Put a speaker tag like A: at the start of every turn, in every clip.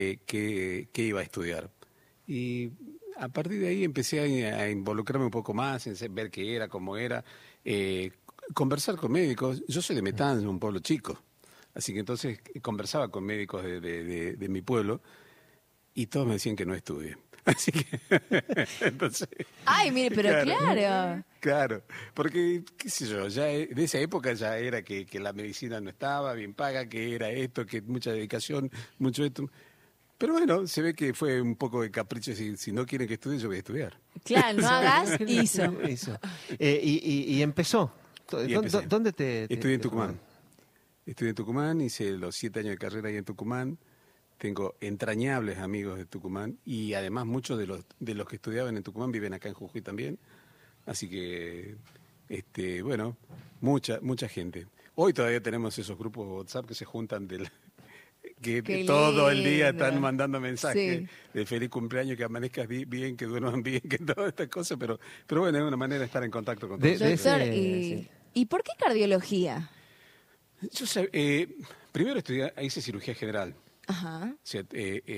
A: qué iba a estudiar. Y a partir de ahí empecé a involucrarme un poco más, en ver qué era, cómo era, eh, conversar con médicos. Yo soy de Metange, un pueblo chico, así que entonces conversaba con médicos de mi pueblo y todos me decían que no estudie. Así que, entonces,
B: Ay, mire, pero claro.
A: claro, porque, qué sé yo, ya de esa época ya era que la medicina no estaba bien paga, que era esto, que mucha dedicación, mucho esto. Pero bueno, se ve que fue un poco de capricho. Si no quieren que estudie, yo voy a estudiar.
B: Claro, no hagas, hizo.
C: Hizo. Y empezó.
A: Y empecé.
C: ¿Dónde te
A: Estudié en Tucumán. Estudié en Tucumán, hice los 7 años de carrera ahí en Tucumán. Tengo entrañables amigos de Tucumán y además muchos de los que estudiaban en Tucumán viven acá en Jujuy también. Así que, bueno, mucha gente. Hoy todavía tenemos esos grupos de WhatsApp que se juntan que
B: Qué
A: todo el día
B: lindo.
A: están mandando mensajes
B: Sí.
A: de feliz cumpleaños, que amanezcas bien, que duerman bien, que todas estas cosas, pero bueno, es una manera de estar en contacto con todos.
B: Doctor,
C: sí.
B: ¿y por qué cardiología?
A: Yo primero hice cirugía general.
B: Ajá.
A: O sea,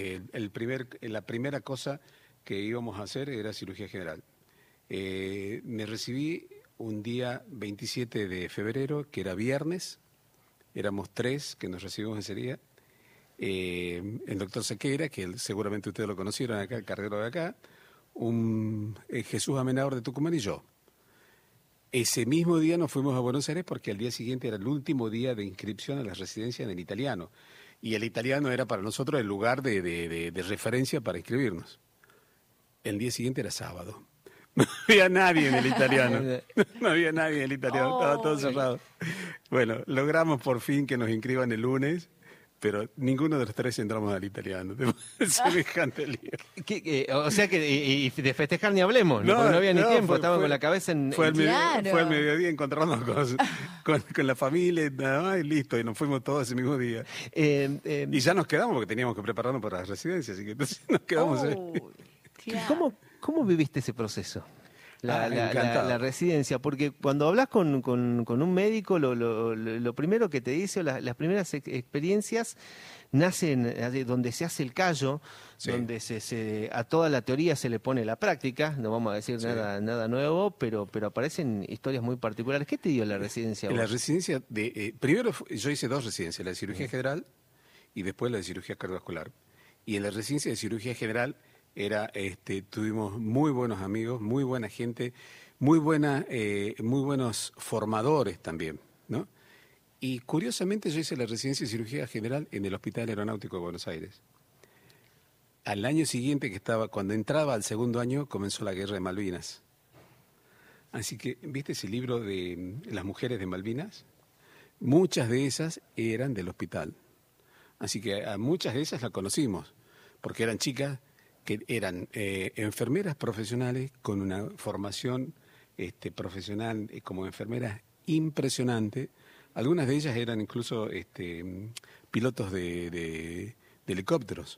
A: la primera cosa que íbamos a hacer era cirugía general. Me recibí un día 27 de febrero, que era viernes. Éramos 3 que nos recibimos ese día. El doctor Sequeira, que seguramente ustedes lo conocieron acá, el cardiólogo de acá, Jesús Amenábar de Tucumán y yo. Ese mismo día nos fuimos a Buenos Aires porque al día siguiente era el último día de inscripción a la residencia en el italiano. Y el italiano era para nosotros el lugar de referencia para inscribirnos. El día siguiente era sábado. No había nadie en el italiano. No había nadie en el italiano, estaba todo cerrado. Bueno, logramos por fin que nos inscriban el lunes, pero ninguno de los 3 entramos al italiano. Semejante lío.
C: O sea que y de festejar ni hablemos, ¿no? Porque no había ni tiempo, estaban con la cabeza en...
A: Fue al
B: Claro.
A: mediodía encontrarnos con la familia nada más, y listo, y nos fuimos todos ese mismo día. Y ya nos quedamos porque teníamos que prepararnos para la residencia, así que entonces nos quedamos ahí.
B: Claro.
C: ¿Cómo viviste ese proceso?
A: Encantado.
C: La residencia, porque cuando hablas con un médico, lo primero que te dice, o las primeras experiencias, nacen donde se hace el callo,
A: Sí.
C: donde a toda la teoría se le pone la práctica, no vamos a decir
A: Sí.
C: nada nuevo, pero aparecen historias muy particulares. ¿Qué te dio la residencia?
A: En la
C: vos?
A: residencia, primero yo hice 2 residencias, la de cirugía general y después la de cirugía cardiovascular. Y en la residencia de cirugía general tuvimos muy buenos amigos, muy buena gente, muy buenos formadores también, ¿no? Y curiosamente yo hice la residencia de cirugía general en el Hospital Aeronáutico de Buenos Aires. Al año siguiente cuando entraba al segundo año, comenzó la Guerra de Malvinas. Así que, ¿viste ese libro de las mujeres de Malvinas? Muchas de esas eran del hospital. Así que a muchas de esas las conocimos, porque eran chicas que eran enfermeras profesionales con una formación profesional como enfermeras impresionante. Algunas de ellas eran incluso pilotos de helicópteros.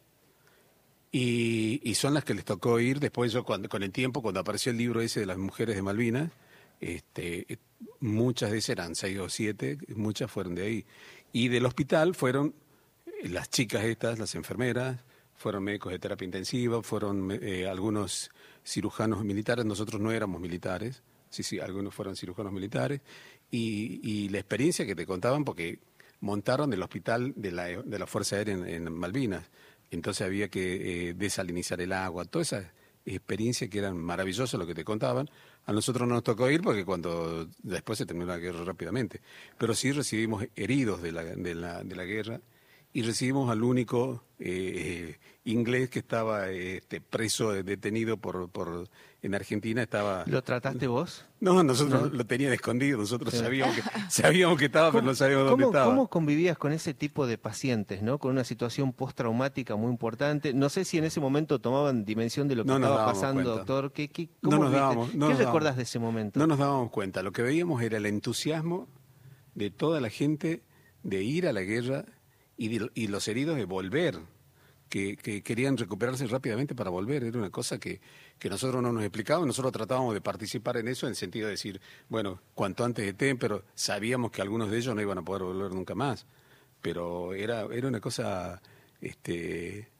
A: Y son las que les tocó ir después. Con el tiempo, cuando apareció el libro ese de las mujeres de Malvinas, muchas de esas eran 6 o 7, muchas fueron de ahí. Y del hospital fueron las chicas estas, las enfermeras, fueron médicos de terapia intensiva, fueron algunos cirujanos militares. Nosotros no éramos militares, sí, algunos fueron cirujanos militares, y la experiencia que te contaban, porque montaron el hospital de la Fuerza Aérea en Malvinas, entonces había que desalinizar el agua, toda esa experiencia que eran maravillosas lo que te contaban. A nosotros no nos tocó ir porque después se terminó la guerra rápidamente, pero sí recibimos heridos de la guerra. Y recibimos al único inglés que estaba preso, detenido en Argentina.
C: ¿Lo trataste vos?
A: No, nosotros lo tenían escondido. Nosotros sabíamos que estaba, pero no sabíamos dónde estaba.
C: ¿Cómo convivías con ese tipo de pacientes, ¿no? Con una situación postraumática muy importante? No sé si en ese momento tomaban dimensión de lo que estaba pasando,
A: cuenta.
C: doctor. ¿Qué recordás de ese momento?
A: No nos dábamos cuenta. Lo que veíamos era el entusiasmo de toda la gente de ir a la guerra y los heridos de volver, que querían recuperarse rápidamente para volver. Era una cosa que nosotros no nos explicábamos. Nosotros tratábamos de participar en eso en el sentido de decir, bueno, cuanto antes estén, pero sabíamos que algunos de ellos no iban a poder volver nunca más. Pero era una cosa